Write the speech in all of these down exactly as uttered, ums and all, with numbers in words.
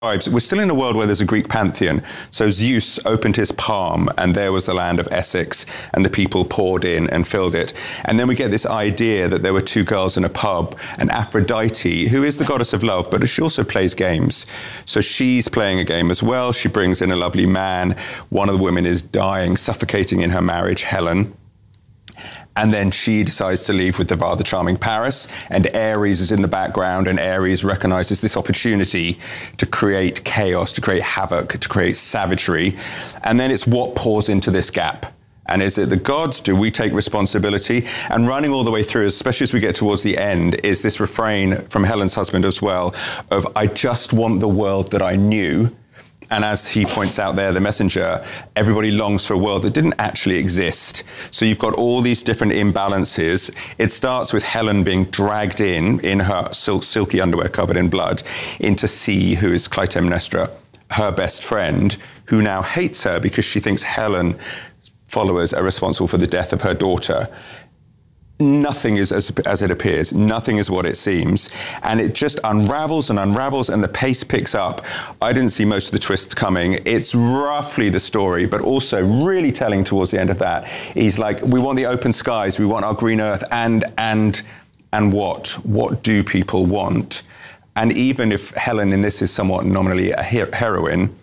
We're still in a world where there's a Greek pantheon. So Zeus opened his palm and there was the land of Essex and the people poured in and filled it. And then we get this idea that there were two girls in a pub, and Aphrodite, who is the goddess of love, but she also plays games. So she's playing a game as well. She brings in a lovely man. One of the women is dying, suffocating in her marriage, Helen. And then she decides to leave with the rather charming Paris, and Ares is in the background, and Ares recognizes this opportunity to create chaos, to create havoc, to create savagery. And then it's what pours into this gap. And is it the gods? Do we take responsibility? And running all the way through, especially as we get towards the end, is this refrain from Helen's husband as well of, I just want the world that I knew. And as he points out there, the messenger, everybody longs for a world that didn't actually exist. So you've got all these different imbalances. It starts with Helen being dragged in, in her sil- silky underwear covered in blood, into C, who is Clytemnestra, her best friend, who now hates her because she thinks Helen's followers are responsible for the death of her daughter. Nothing is as, as it appears. Nothing is what it seems. And it just unravels and unravels, and the pace picks up. I didn't see most of the twists coming. It's roughly the story, but also really telling towards the end of that. He's like, we want the open skies, we want our green earth, and, and, and what? What do people want? And even if Helen in this is somewhat nominally a her- heroine,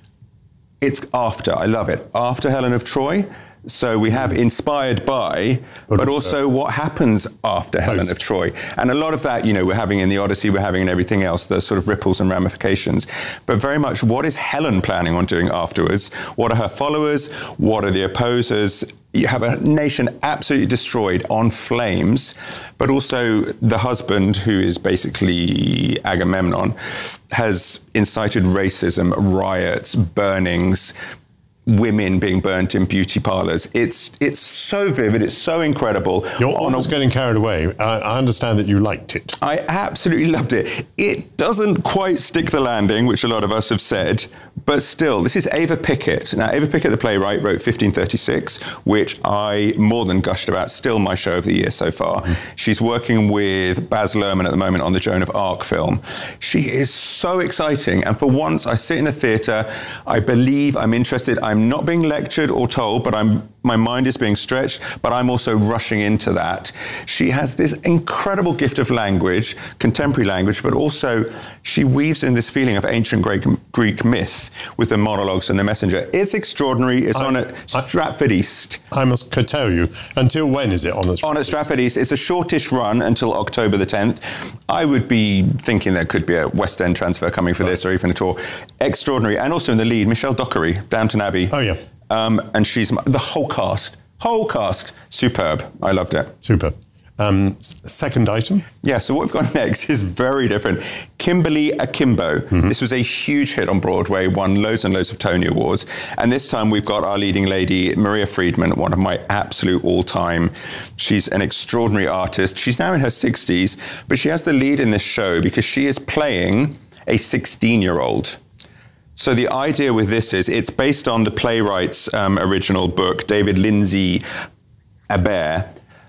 it's after, I love it, after Helen of Troy. So we have inspired by, but, but also what happens after Post. Helen of Troy. And a lot of that, you know, we're having in the Odyssey, we're having in everything else, the sort of ripples and ramifications. But very much, what is Helen planning on doing afterwards? What are her followers? What are the opposers? You have a nation absolutely destroyed on flames, but also the husband, who is basically Agamemnon, has incited racism, riots, burnings, women being burnt in beauty parlors. It's it's so vivid. It's so incredible. You're almost a, getting carried away. I, I understand that you liked it. I absolutely loved it. It doesn't quite stick the landing, which a lot of us have said, but still, this is Ava Pickett. Now, Ava Pickett, the playwright, wrote fifteen thirty-six, which I more than gushed about. Still my show of the year so far. Mm. She's working with Baz Luhrmann at the moment on the Joan of Arc film. She is so exciting. And for once, I sit in a theatre. I believe I'm interested. I'm not being lectured or told, but I'm my mind is being stretched, but I'm also rushing into that. She has this incredible gift of language, contemporary language, but also she weaves in this feeling of ancient Greek, Greek myth with the monologues and the messenger. It's extraordinary. It's I, on at Stratford East. I must tell you, until when is it on at Stratford? On at Stratford East. It's a shortish run until October the tenth. I would be thinking there could be a West End transfer coming for right. this, or even a tour. Extraordinary. And also in the lead, Michelle Dockery, Downton Abbey. Oh, yeah. Um, and she's the whole cast, whole cast, superb. I loved it. Superb. Um, second item? Yeah, so what we've got next is very different. Kimberly Akimbo. Mm-hmm. This was a huge hit on Broadway, won loads and loads of Tony Awards. And this time we've got our leading lady, Maria Friedman, one of my absolute all-time. She's an extraordinary artist. She's now in her sixties, but she has the lead in this show because she is playing a sixteen-year-old. So the idea with this is it's based on the playwright's um, original book, David Lindsay Abaire.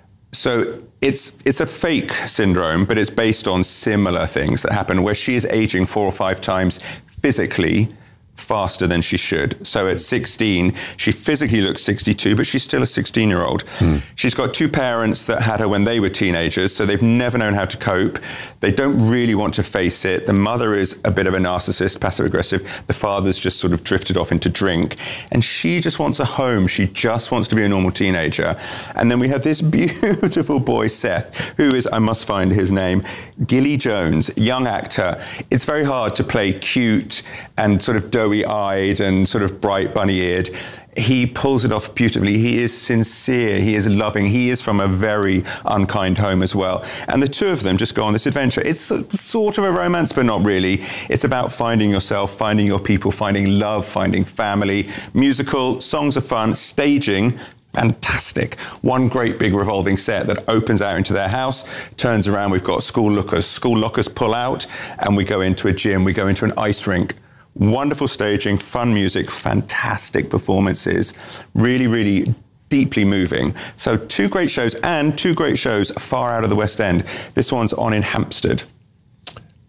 So it's it's a fake syndrome, but it's based on similar things that happen where she is aging four or five times physically faster than she should. So at sixteen, she physically looks sixty-two, but she's still a sixteen-year-old. Hmm. She's got two parents that had her when they were teenagers, so they've never known how to cope. They don't really want to face it. The mother is a bit of a narcissist, passive-aggressive. The father's just sort of drifted off into drink. And she just wants a home. She just wants to be a normal teenager. And then we have this beautiful boy, Seth, who is, I must find his name, Gilly Jones, young actor. It's very hard to play cute and sort of doughy-eyed and sort of bright, bunny-eared. He pulls it off beautifully. He is sincere. He is loving. He is from a very unkind home as well. And the two of them just go on this adventure. It's sort of a romance, but not really. It's about finding yourself, finding your people, finding love, finding family. Musical, songs are fun, staging, fantastic. One great big revolving set that opens out into their house, turns around, we've got school lockers. School lockers pull out, and we go into a gym, we go into an ice rink. Wonderful staging, fun music, fantastic performances, really, really deeply moving. So two great shows, and two great shows far out of the West End. This one's on in Hampstead.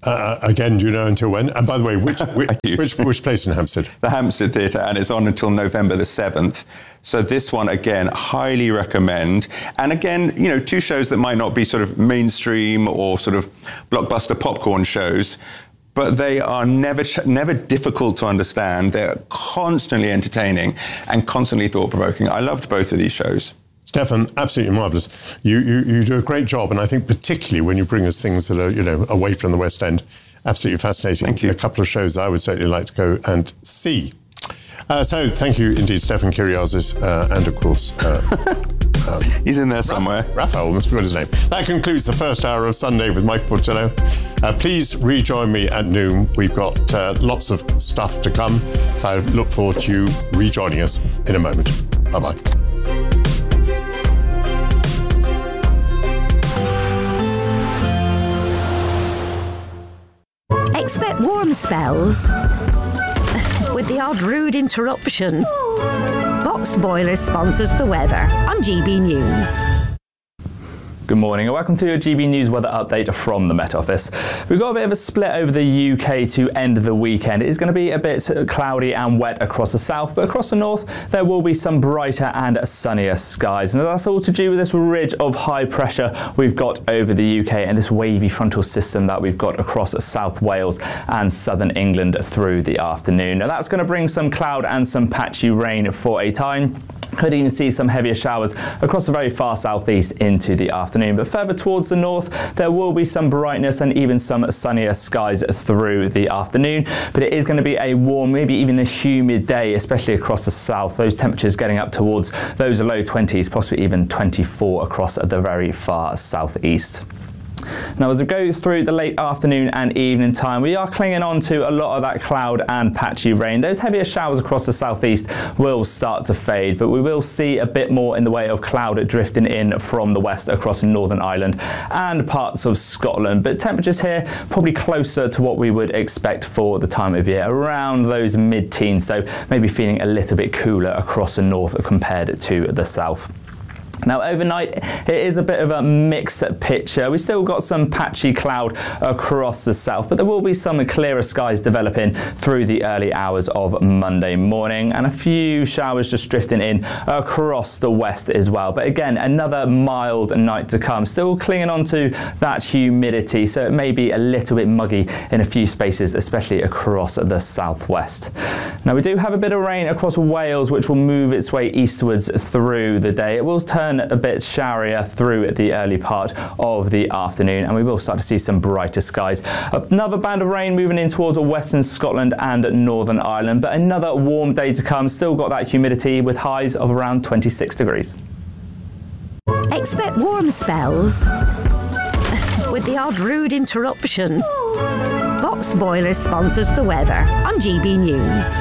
Uh, again, do you know until when? And by the way, which which, which, which place in Hampstead? The Hampstead Theatre, and it's on until November the seventh. So this one, again, highly recommend. And again, you know, two shows that might not be sort of mainstream or sort of blockbuster popcorn shows, but they are never never difficult to understand. They're constantly entertaining and constantly thought-provoking. I loved both of these shows. Stefan, absolutely marvellous. You, you you do a great job, and I think particularly when you bring us things that are, you know, away from the West End, absolutely fascinating. Thank you. A couple of shows that I would certainly like to go and see. Uh, so thank you indeed, Stefan Kyriazis, uh, and of course... Uh, um, He's in there somewhere. Raphael, almost forgot his name. That concludes the first hour of Sunday with Michael Portillo. Uh, please rejoin me at noon. We've got uh, lots of stuff to come, so I look forward to you rejoining us in a moment. Bye-bye. Expect warm spells with the odd rude interruption. Box Boilers sponsors the weather on G B News. Good morning and welcome to your G B News weather update from the Met Office. We've got a bit of a split over the U K to end the weekend. It is going to be a bit cloudy and wet across the south, but across the north there will be some brighter and sunnier skies. And that's all to do with this ridge of high pressure we've got over the U K and this wavy frontal system that we've got across South Wales and southern England through the afternoon. Now that's going to bring some cloud and some patchy rain for a time. Could even see some heavier showers across the very far southeast into the afternoon. But further towards the north, there will be some brightness and even some sunnier skies through the afternoon. But it is going to be a warm, maybe even a humid day, especially across the south. Those temperatures getting up towards those low twenties, possibly even twenty-four across the very far southeast. Now, as we go through the late afternoon and evening time, we are clinging on to a lot of that cloud and patchy rain. Those heavier showers across the southeast will start to fade, but we will see a bit more in the way of cloud drifting in from the west across Northern Ireland and parts of Scotland. But temperatures here probably closer to what we would expect for the time of year, around those mid-teens, so maybe feeling a little bit cooler across the north compared to the south. Now overnight it is a bit of a mixed picture. We still got some patchy cloud across the south, but there will be some clearer skies developing through the early hours of Monday morning and a few showers just drifting in across the west as well. But again, another mild night to come, still clinging on to that humidity, so it may be a little bit muggy in a few spaces, especially across the southwest. Now we do have a bit of rain across Wales which will move its way eastwards through the day. It will turn a bit showerier through the early part of the afternoon and we will start to see some brighter skies. Another band of rain moving in towards western Scotland and Northern Ireland, but another warm day to come. Still got that humidity with highs of around twenty-six degrees. Expect warm spells with the odd rude interruption. Box Boilers sponsors the weather on G B News.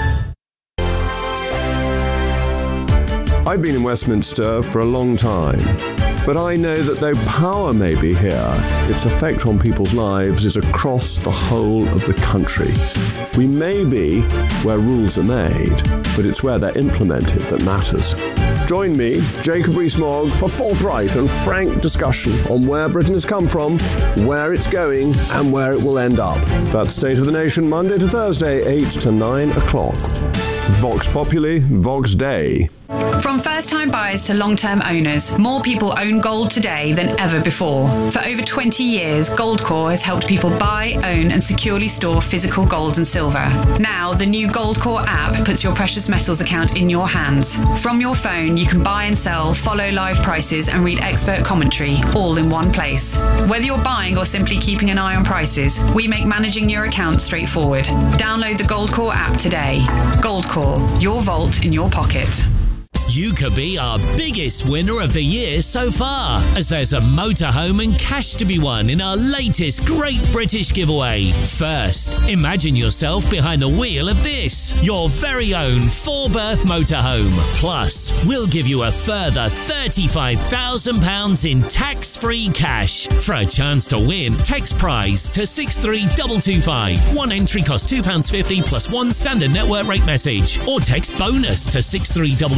I've been in Westminster for a long time, but I know that though power may be here, its effect on people's lives is across the whole of the country. We may be where rules are made, but it's where they're implemented that matters. Join me, Jacob Rees-Mogg, for forthright and frank discussion on where Britain has come from, where it's going, and where it will end up. That's State of the Nation, Monday to Thursday, eight to nine o'clock. Vox Populi, Vox Dei. From first-time buyers to long-term owners, more people own gold today than ever before. For over twenty years, Goldcore has helped people buy, own and securely store physical gold and silver. Now, the new Goldcore app puts your precious metals account in your hands. From your phone, you can buy and sell, follow live prices and read expert commentary, all in one place. Whether you're buying or simply keeping an eye on prices, we make managing your account straightforward. Download the Goldcore app today. Goldcore, your vault in your pocket. You could be our biggest winner of the year so far, as there's a motorhome and cash to be won in our latest Great British Giveaway. First, imagine yourself behind the wheel of this, your very own four-berth motorhome. Plus, we'll give you a further thirty-five thousand pounds in tax-free cash. For a chance to win, text prize to six three two two five. One entry costs two pounds fifty plus one standard network rate message, or text bonus to six three two two five.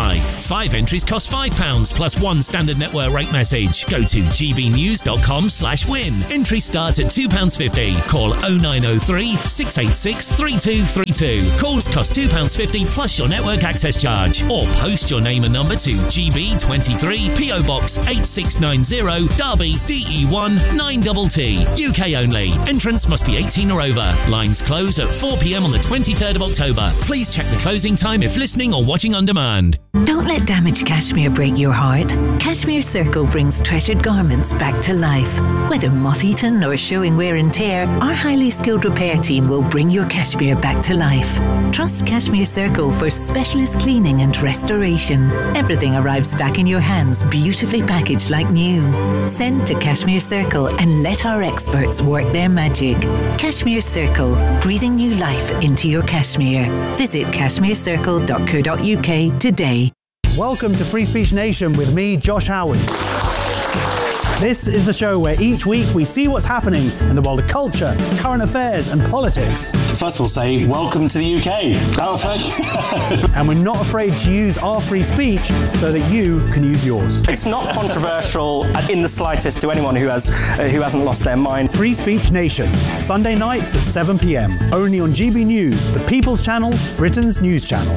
five. Five entries cost five pounds plus one standard network rate message. Go to gbnews.com slash win. Entries start at two pounds fifty. Call oh nine oh three, six eight six, three two three two. Calls cost two pounds fifty plus your network access charge. Or post your name and number to G B twenty-three, P O Box eight six nine zero, Derby, D E one nine T T. U K only. Entrance must be eighteen or over. Lines close at four p.m. on the twenty-third of October. Please check the closing time if listening or watching on demand. Don't let damaged cashmere break your heart. Cashmere Circle brings treasured garments back to life. Whether moth-eaten or showing wear and tear, our highly skilled repair team will bring your cashmere back to life. Trust Cashmere Circle for specialist cleaning and restoration. Everything arrives back in your hands, beautifully packaged like new. Send to Cashmere Circle and let our experts work their magic. Cashmere Circle, breathing new life into your cashmere. Visit cashmere circle dot co dot U K today. Welcome to Free Speech Nation with me, Josh Howard. This is the show where each week we see what's happening in the world of culture, current affairs and politics. First of all, say welcome to the U K. Oh, thank you. And we're not afraid to use our free speech so that you can use yours. It's not controversial in the slightest to anyone who has uh, who hasn't lost their mind. Free Speech Nation, Sunday nights at seven p.m. Only on G B News, the People's Channel, Britain's news channel.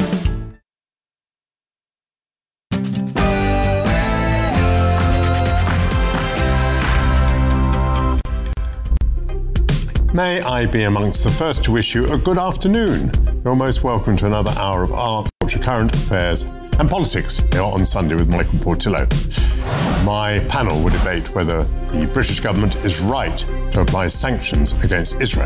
May I be amongst the first to wish you a good afternoon. You're most welcome to another hour of arts, culture, current affairs and politics here on Sunday with Michael Portillo. My panel will debate whether the British government is right to apply sanctions against Israel.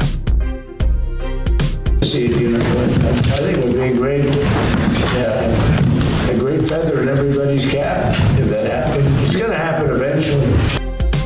See, you know, I think it would be a great, uh, a great feather in everybody's cap if that happened. It's going to happen eventually.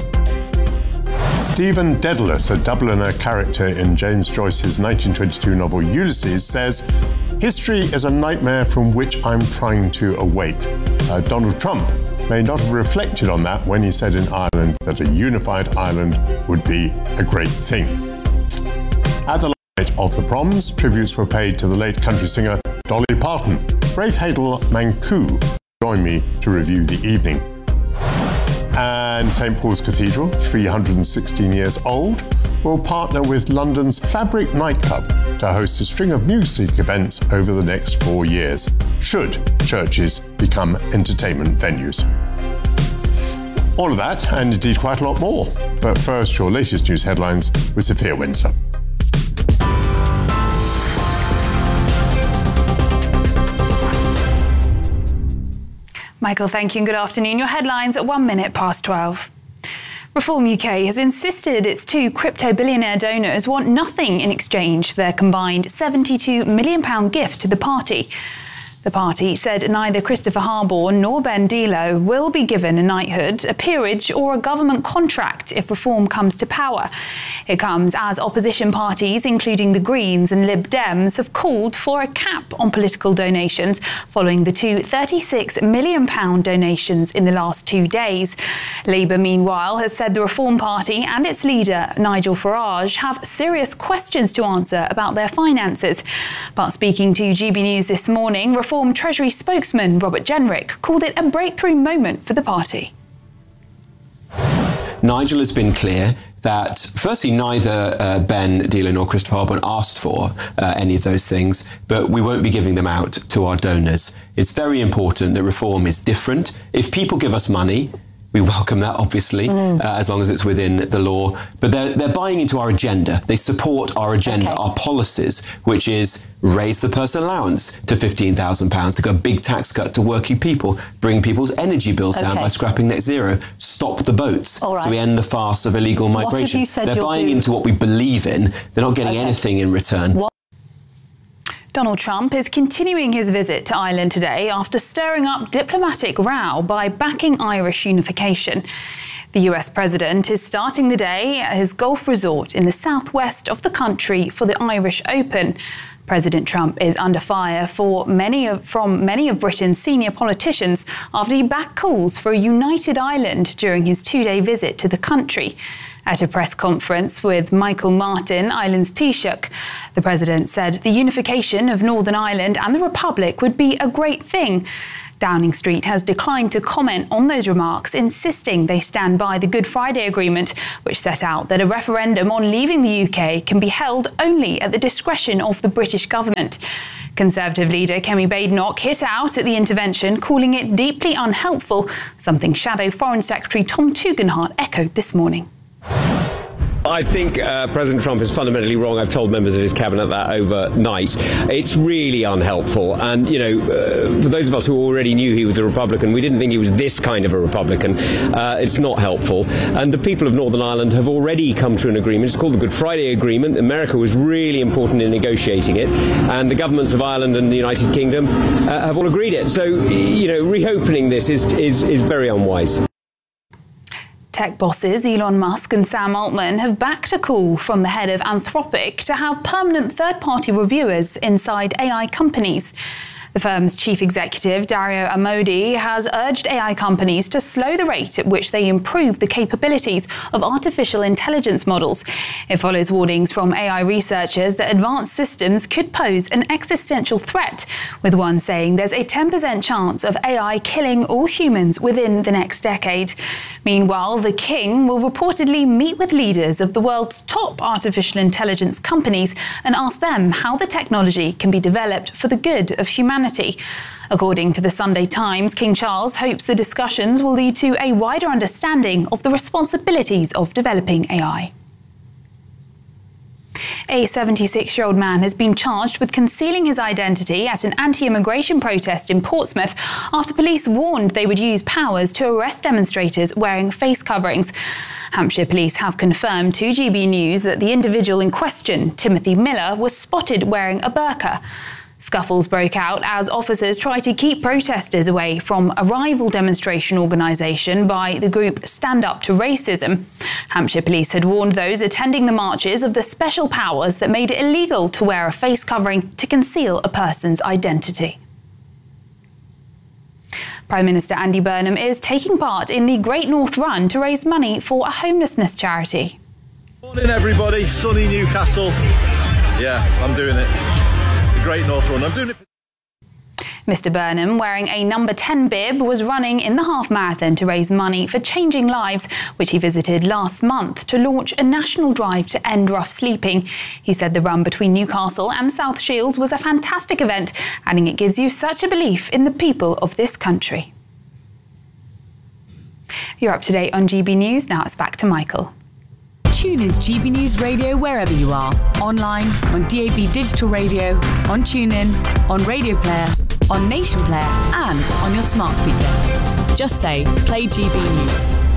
Stephen Dedalus, a Dubliner character in James Joyce's nineteen twenty-two novel Ulysses, says, "History is a nightmare from which I'm trying to awake." Uh, Donald Trump may not have reflected on that when he said in Ireland that a unified Ireland would be a great thing. At the night of the proms, tributes were paid to the late country singer Dolly Parton. Rafe Hadel Mancu joined me to review the evening. And Saint Paul's Cathedral, three hundred sixteen years old, will partner with London's Fabric nightclub to host a string of music events over the next four years, should churches become entertainment venues. All of that, and indeed quite a lot more. But first, your latest news headlines with Sophia Windsor. Michael, thank you and good afternoon. Your headlines at one minute past twelve. Reform U K has insisted its two crypto billionaire donors want nothing in exchange for their combined seventy-two million pounds gift to the party. The party said neither Christopher Harborne nor Ben Dilo will be given a knighthood, a peerage or a government contract if Reform comes to power. It comes as opposition parties, including the Greens and Lib Dems, have called for a cap on political donations following the two thirty-six million pounds donations in the last two days. Labour, meanwhile, has said the Reform Party and its leader, Nigel Farage, have serious questions to answer about their finances. But speaking to G B News this morning, Reform Treasury spokesman Robert Jenrick called it a breakthrough moment for the party. Nigel has been clear that, firstly, neither uh, Ben Dilo nor Christopher Harborne asked for uh, any of those things, but we won't be giving them out to our donors. It's very important that Reform is different. If people give us money, we welcome that, obviously, mm. uh, as long as it's within the law. But they're, they're buying into our agenda. They support our agenda, okay. our policies, which is raise the personal allowance to fifteen thousand pounds, to go a big tax cut to working people, bring people's energy bills okay. down by scrapping net zero, stop the boats, right. so we end the farce of illegal migration. What have you said they're buying do? into what we believe in. They're not getting okay. anything in return. What? Donald Trump is continuing his visit to Ireland today after stirring up diplomatic row by backing Irish unification. The U S president is starting the day at his golf resort in the southwest of the country for the Irish Open. President Trump is under fire for many of, from many of Britain's senior politicians after he backed calls for a united Ireland during his two-day visit to the country. At a press conference with Michael Martin, Ireland's Taoiseach, the president said the unification of Northern Ireland and the Republic would be a great thing. Downing Street has declined to comment on those remarks, insisting they stand by the Good Friday Agreement, which set out that a referendum on leaving the U K can be held only at the discretion of the British government. Conservative leader Kemi Badenoch hit out at the intervention, calling it deeply unhelpful, something Shadow Foreign Secretary Tom Tugendhat echoed this morning. I think uh, President Trump is fundamentally wrong. I've told members of his cabinet that overnight. It's really unhelpful. And, you know, uh, for those of us who already knew he was a Republican, we didn't think he was this kind of a Republican. Uh, it's not helpful. And the people of Northern Ireland have already come to an agreement. It's called the Good Friday Agreement. America was really important in negotiating it. And the governments of Ireland and the United Kingdom uh, have all agreed it. So, you know, reopening this is, is, is very unwise. Tech bosses Elon Musk and Sam Altman have backed a call from the head of Anthropic to have permanent third-party reviewers inside A I companies. The firm's chief executive, Dario Amodei, has urged A I companies to slow the rate at which they improve the capabilities of artificial intelligence models. It follows warnings from A I researchers that advanced systems could pose an existential threat, with one saying there's a ten percent chance of A I killing all humans within the next decade. Meanwhile, the King will reportedly meet with leaders of the world's top artificial intelligence companies and ask them how the technology can be developed for the good of humanity. According to the Sunday Times, King Charles hopes the discussions will lead to a wider understanding of the responsibilities of developing A I. A seventy-six-year-old man has been charged with concealing his identity at an anti-immigration protest in Portsmouth after police warned they would use powers to arrest demonstrators wearing face coverings. Hampshire police have confirmed to G B News that the individual in question, Timothy Miller, was spotted wearing a burqa. Scuffles broke out as officers tried to keep protesters away from a rival demonstration organisation by the group Stand Up to Racism. Hampshire police had warned those attending the marches of the special powers that made it illegal to wear a face covering to conceal a person's identity. Prime Minister Andy Burnham is taking part in the Great North Run to raise money for a homelessness charity. Morning everybody, sunny Newcastle. Yeah, I'm doing it. Great North Run. I'm doing it. Mister Burnham, wearing a number ten bib, was running in the half marathon to raise money for Changing Lives, which he visited last month to launch a national drive to end rough sleeping. He said the run between Newcastle and South Shields was a fantastic event, adding it gives you such a belief in the people of this country. You're up to date on G B News. Now it's back to Michael. Tune into G B News Radio wherever you are. Online, on D A B Digital Radio, on TuneIn, on Radio Player, on Nation Player, and on your smart speaker. Just say, play G B News.